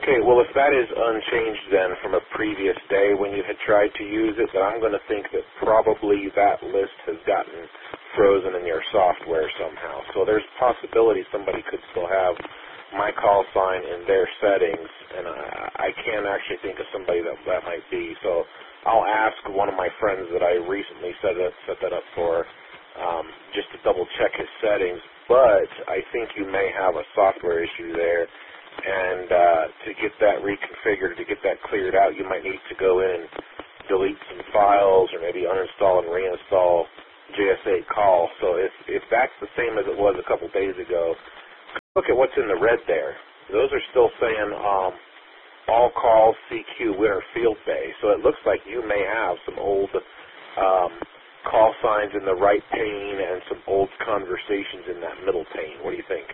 Okay, well, if that is unchanged then from a previous day when you had tried to use it, then I'm going to think that probably that list has gotten frozen in your software somehow. So there's a possibility somebody could still have my call sign in their settings, and I can't actually think of somebody that might be. So I'll ask one of my friends that I recently set that up for just to double check his settings. But I think you may have a software issue there. And to get that reconfigured, to get that cleared out, you might need to go in and delete some files or maybe uninstall and reinstall JS8 Call. So if that's the same as it was a couple days ago, look at what's in the red there. Those are still saying all calls CQ winter field bay. So it looks like you may have some old call signs in the right pane and some old conversations in that middle pane. What do you think?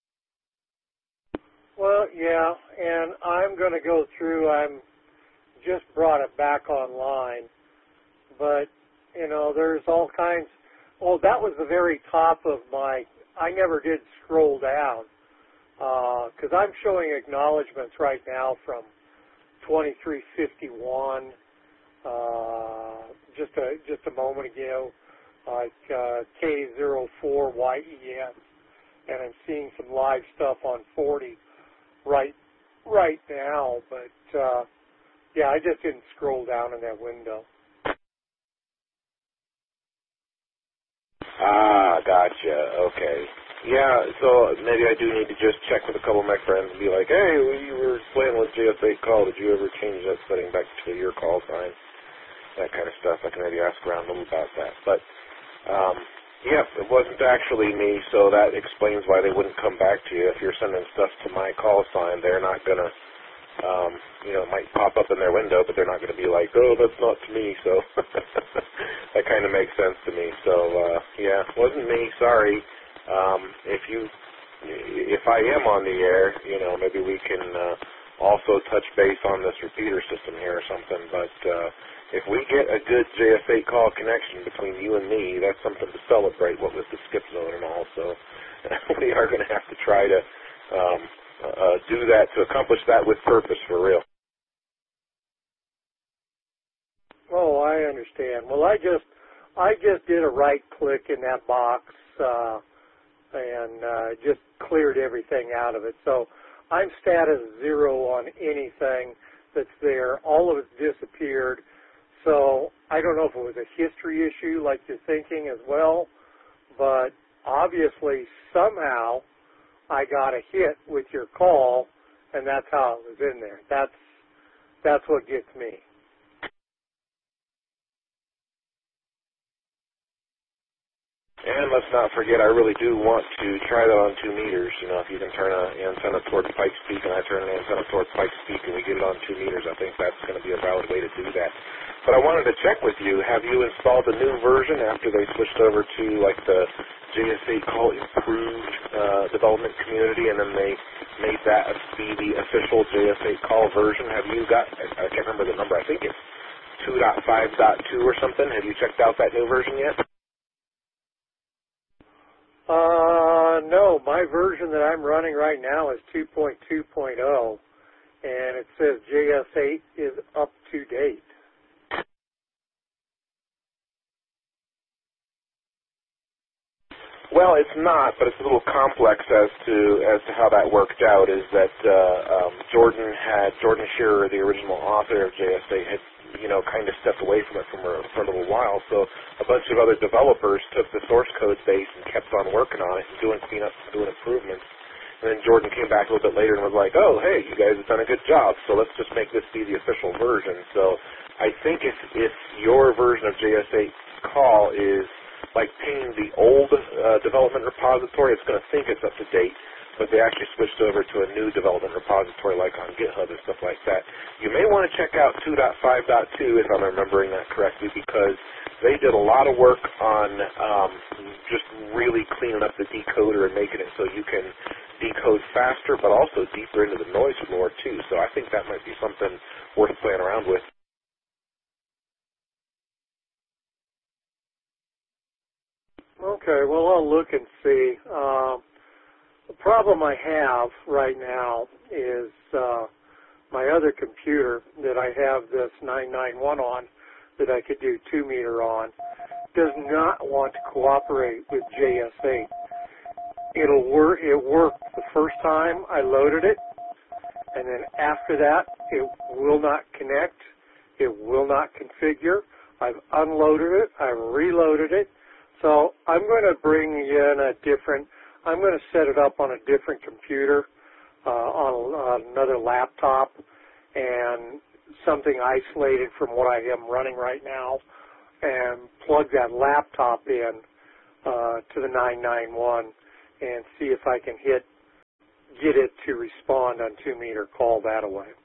Well, yeah, and I'm going to go through, I'm just brought it back online, but, you know, there's all kinds, oh, that was the very top of my, I never did scroll down, because I'm showing acknowledgments right now from 2351, just a moment ago, like K04YEN, and I'm seeing some live stuff on 40. Right now, but yeah, I just didn't scroll down in that window. Gotcha. Okay. Yeah, so maybe I do need to just check with a couple of my friends and be like, hey, you were playing with JS8 Call. Did you ever change that setting back to your call sign? That kind of stuff. I can maybe ask around a little about that. But yeah, it wasn't actually me, so that explains why they wouldn't come back to you. If you're sending stuff to my call sign, they're not going to, it might pop up in their window, but they're not going to be like, oh, that's not to me. So that kind of makes sense to me. So, yeah, it wasn't me. Sorry. If I am on the air, maybe we can also touch base on this repeater system here or something, but if we get a good JS8 Call connection between you and me, that's something to celebrate, what with the skip zone and all. So we are going to have to try to do that, to accomplish that with purpose for real. Oh, I understand. Well, I just did a right click in that box and just cleared everything out of it. So I'm status 0 on anything that's there. All of it's disappeared. So I don't know if it was a history issue like you're thinking as well, but obviously somehow I got a hit with your call, and that's how it was in there. That's what gets me. And let's not forget, I really do want to try that on 2 meters. If you can turn an antenna towards Pikes Peak and I turn an antenna towards Pikes Peak and we get it on 2 meters, I think that's going to be a valid way to do that. But I wanted to check with you, have you installed a new version after they switched over to like the JS8 Call Improved development community and then they made that be the official JS8 Call version? Have you got, I can't remember the number, I think it's 2.5.2 or something. Have you checked out that new version yet? No, my version that I'm running right now is 2.2.0, and it says JS8 is up to date. Well, it's not, but it's a little complex as to how that worked out. Is that Jordan Shearer, the original author of JS8, had kind of stepped away from it for a little while. So a bunch of other developers took the source code base and kept on working on it and doing cleanups and doing improvements. And then Jordan came back a little bit later and was like, oh, hey, you guys have done a good job, so let's just make this be the official version. So I think if your version of JS8 Call is like pinging the old development repository, it's going to think it's up to date, but they actually switched over to a new development repository like on GitHub and stuff like that. You may want to check out 2.5.2 if I'm remembering that correctly, because they did a lot of work on just really cleaning up the decoder and making it so you can decode faster, but also deeper into the noise floor too. So I think that might be something worth playing around with. Okay, well, I'll look and see. The problem I have right now is my other computer that I have this 991 on that I could do 2-meter on does not want to cooperate with JS8. It'll work. It worked the first time I loaded it, and then after that, it will not connect. It will not configure. I've unloaded it. I've reloaded it. So I'm going to bring in I'm going to set it up on a different computer, on another laptop, and something isolated from what I am running right now, and plug that laptop in to the 991 and see if I can get it to respond on 2-meter call that way.